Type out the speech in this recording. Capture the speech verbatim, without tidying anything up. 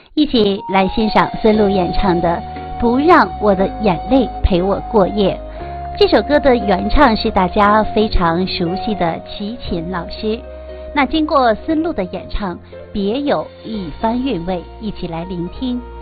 一起来欣赏孙露演唱的《不让我的眼泪陪我过夜》。这首歌的原唱是大家非常熟悉的齐秦老师，那经过孙露的演唱，别有一番韵味，一起来聆听。